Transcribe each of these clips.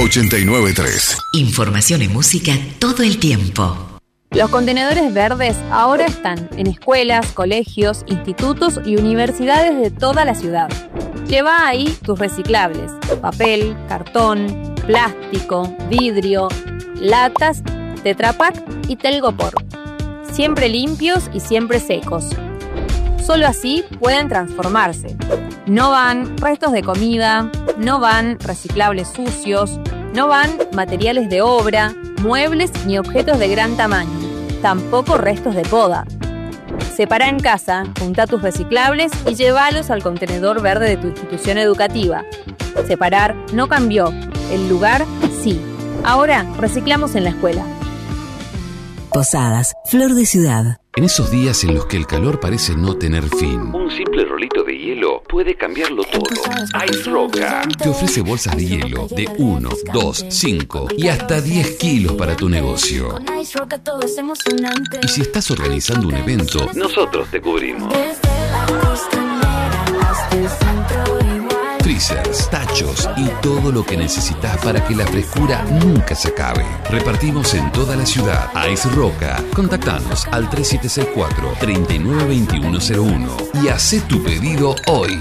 89.3. Información y música todo el tiempo. Los contenedores verdes ahora están en escuelas, colegios, institutos y universidades de toda la ciudad. Lleva ahí tus reciclables: papel, cartón, plástico, vidrio, latas, Tetra Pak y Telgopor. Siempre limpios y siempre secos. Solo así pueden transformarse. No van restos de comida, no van reciclables sucios, no van materiales de obra, muebles ni objetos de gran tamaño, tampoco restos de poda. Separa en casa, junta tus reciclables y llévalos al contenedor verde de tu institución educativa. Separar no cambió, el lugar sí. Ahora reciclamos en la escuela. Posadas, Flor de Ciudad. En esos días en los que el calor parece no tener fin, un simple rolito de hielo puede cambiarlo todo. Ice Roca te ofrece bolsas de hielo de 1, 2, 5 y hasta 10 kilos para tu negocio. Y si estás organizando un evento, nosotros te cubrimos. Freezers, tachos y todo lo que necesitas para que la frescura nunca se acabe. Repartimos en toda la ciudad. Ice Roca. Contactanos al 3764-392101 y hacé tu pedido hoy.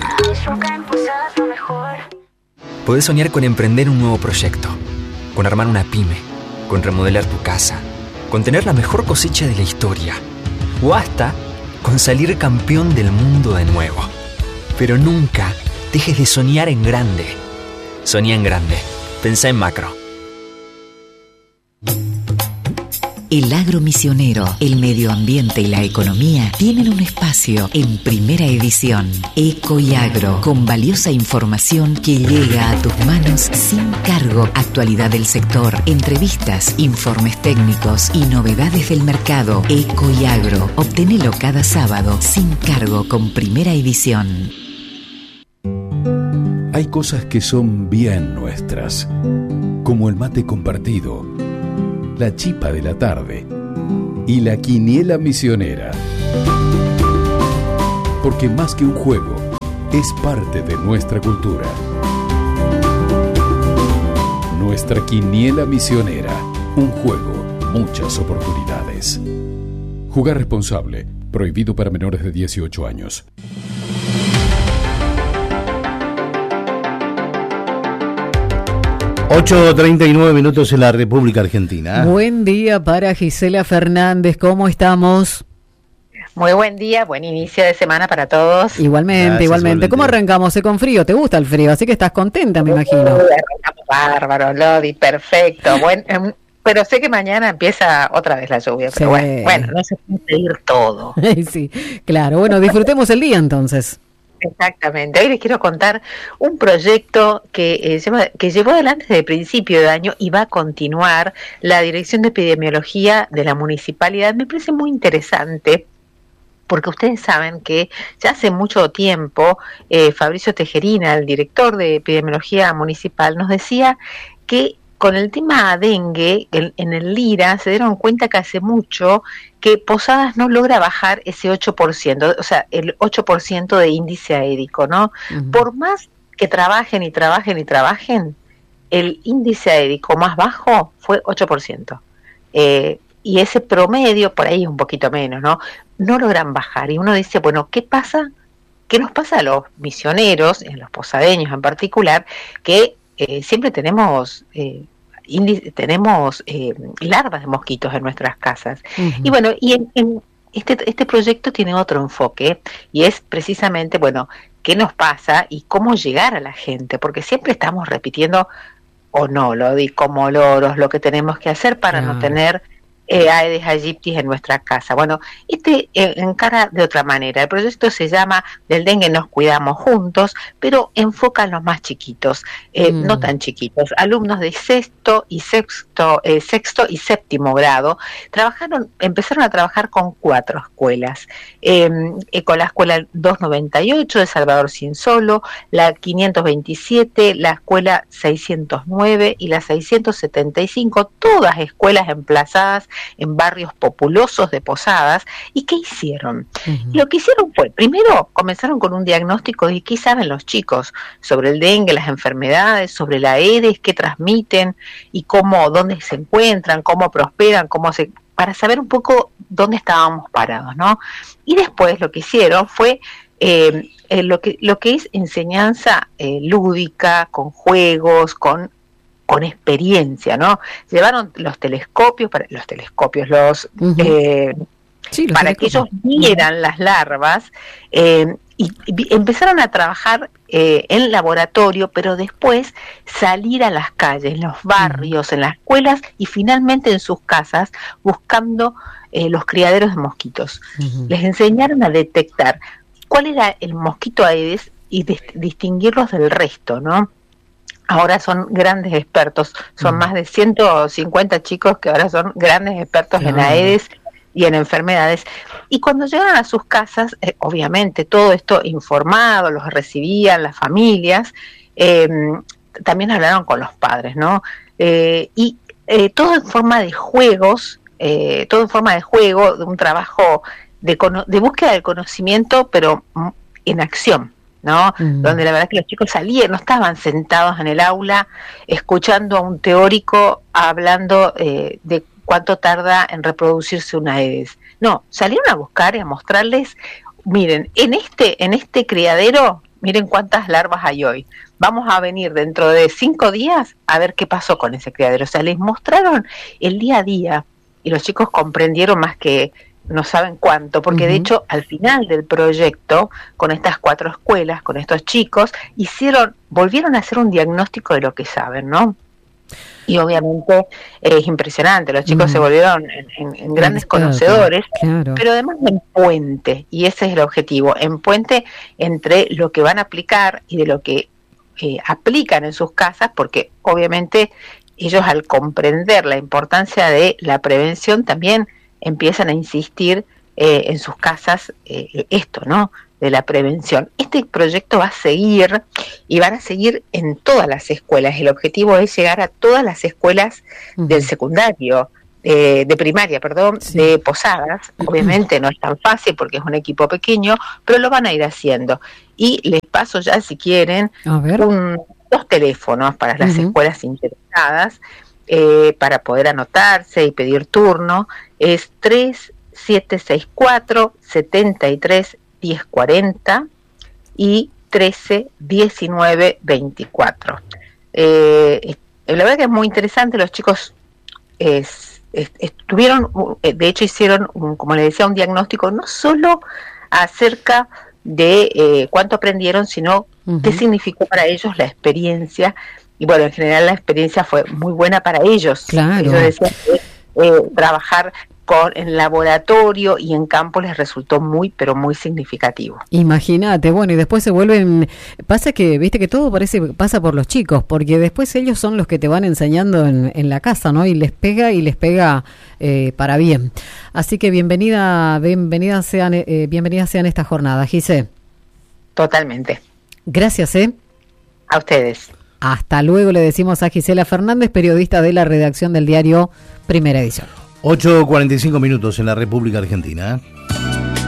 Podés soñar con emprender un nuevo proyecto, con armar una pyme, con remodelar tu casa, con tener la mejor cosecha de la historia o hasta con salir campeón del mundo de nuevo. Pero nunca dejes de soñar en grande. Soñá en grande. Pensá en macro. El agro misionero, el medio ambiente y la economía tienen un espacio en Primera Edición. Eco y Agro, con valiosa información que llega a tus manos sin cargo. Actualidad del sector, entrevistas, informes técnicos y novedades del mercado. Eco y Agro, obtenelo cada sábado sin cargo con Primera Edición. Hay cosas que son bien nuestras, como el mate compartido, la chipa de la tarde y la quiniela misionera. Porque más que un juego, es parte de nuestra cultura. Nuestra quiniela misionera, un juego, muchas oportunidades. Jugar responsable, prohibido para menores de 18 años. 8:39 en la República Argentina. Buen día para Gisela Fernández, ¿cómo estamos? Muy buen día, buen inicio de semana para todos. Igualmente. ¿Cómo arrancamos? Con frío, ¿te gusta el frío? Así que estás contenta, me imagino. Arrancamos bárbaro, Lodi, perfecto. Pero sé que mañana empieza otra vez la lluvia, pero sí. bueno, no se puede ir todo. Sí, claro. Bueno, disfrutemos el día entonces. Exactamente. Hoy les quiero contar un proyecto que llevó adelante desde el principio de año y va a continuar la Dirección de Epidemiología de la Municipalidad. Me parece muy interesante porque ustedes saben que ya hace mucho tiempo Fabricio Tejerina, el director de Epidemiología Municipal, nos decía que con el tema dengue, en el Lira, se dieron cuenta que hace mucho que Posadas no logra bajar ese 8%, o sea, el 8% de índice aédico, ¿no? Uh-huh. Por más que trabajen, el índice aédico más bajo fue 8%. Y ese promedio, por ahí es un poquito menos, ¿no? No logran bajar. Y uno dice, bueno, ¿qué pasa? ¿Qué nos pasa a los misioneros, a los posadeños en particular, que siempre tenemos larvas de mosquitos en nuestras casas? Uh-huh. Y bueno, en este proyecto tiene otro enfoque y es precisamente, bueno, qué nos pasa y cómo llegar a la gente, porque siempre estamos repitiendo, o no, como loros, lo que tenemos que hacer para no tener Aedes aegypti en nuestra casa. Bueno, encara de otra manera. El proyecto se llama Del dengue nos cuidamos juntos, pero enfoca a los más chiquitos, no tan chiquitos, alumnos de sexto y séptimo grado. Empezaron a trabajar con 4 escuelas, con la escuela 298 de Salvador Cienzolo, la 527, la escuela 609 y la 675, todas escuelas emplazadas en barrios populosos de Posadas. ¿Y qué hicieron? Lo que hicieron fue, primero comenzaron con un diagnóstico de qué saben los chicos sobre el dengue, las enfermedades, sobre la Aedes, qué transmiten y dónde se encuentran, cómo prosperan, para saber un poco dónde estábamos parados, ¿no? Y después lo que hicieron fue lo que es enseñanza lúdica, con juegos, con experiencia, ¿no? Llevaron los telescopios, para que ellos vieran las larvas y empezaron a trabajar en laboratorio, pero después salir a las calles, en los barrios, en las escuelas y finalmente en sus casas buscando los criaderos de mosquitos. Les enseñaron a detectar cuál era el mosquito Aedes y distinguirlos del resto, ¿no? Ahora son grandes expertos, son más de 150 chicos que ahora son grandes expertos en Aedes y en enfermedades. Y cuando llegaron a sus casas, obviamente todo esto informado, los recibían las familias, también hablaron con los padres, ¿no? Y todo en forma de juegos, de un trabajo de búsqueda del conocimiento, pero en acción, ¿no? Donde la verdad que los chicos salían, no estaban sentados en el aula escuchando a un teórico hablando de cuánto tarda en reproducirse una Aedes. No, salieron a buscar y a mostrarles, miren, en este criadero, miren cuántas larvas hay hoy. Vamos a venir dentro de 5 días a ver qué pasó con ese criadero. O sea, les mostraron el día a día y los chicos comprendieron más que no saben cuánto, porque de hecho al final del proyecto, con estas 4 escuelas, con estos chicos, volvieron a hacer un diagnóstico de lo que saben, ¿no? Y obviamente es impresionante, los chicos se volvieron en grandes conocedores, pero además en puente, y ese es el objetivo, en puente entre lo que van a aplicar y de lo que aplican en sus casas, porque obviamente ellos al comprender la importancia de la prevención también empiezan a insistir en sus casas esto, ¿no? De la prevención. Este proyecto va a seguir y van a seguir en todas las escuelas. El objetivo es llegar a todas las escuelas del secundario, de primaria, de Posadas. Obviamente no es tan fácil porque es un equipo pequeño, pero lo van a ir haciendo. Y les paso ya, si quieren, 2 teléfonos para las escuelas interesadas, para poder anotarse y pedir turno. Es 3764-73-1040 y 13-19-24. La verdad que es muy interesante, los chicos estuvieron, de hecho hicieron, como les decía, un diagnóstico no solo acerca de cuánto aprendieron, sino qué significó para ellos la experiencia. Y bueno, en general la experiencia fue muy buena para ellos. Claro. Ellos decían que trabajar en laboratorio y en campo les resultó muy, pero muy significativo. Imagínate, bueno, y después se vuelven, pasa que, viste que todo pasa por los chicos, porque después ellos son los que te van enseñando en la casa, ¿no? Y les pega para bien. Así que bienvenidas sean esta jornada, Gise. Totalmente. Gracias, a ustedes. Hasta luego, le decimos a Gisela Fernández, periodista de la redacción del diario Primera Edición. 8:45 en la República Argentina.